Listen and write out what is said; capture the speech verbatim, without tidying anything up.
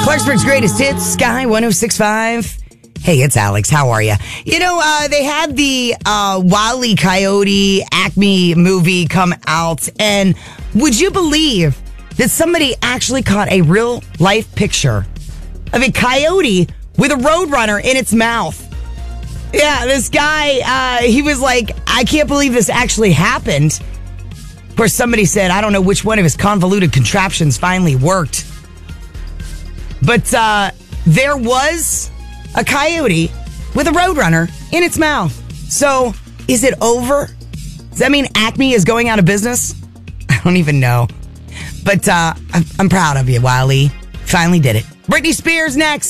Clarksburg's greatest hits, Sky one oh six point five. Hey, it's Alex. How are you? You know, uh, they had the uh, Wile E. Coyote Acme movie come out, and would you believe that somebody actually caught a real life picture of a coyote with a roadrunner in its mouth? Yeah, this guy, uh, he was like, I can't believe this actually happened. Of course, somebody said, I don't know which one of his convoluted contraptions finally worked. But uh, there was a coyote with a roadrunner in its mouth. So, is it over? Does that mean Acme is going out of business? I don't even know. But uh, I'm, I'm proud of you, Wile E. Finally did it. Britney Spears next.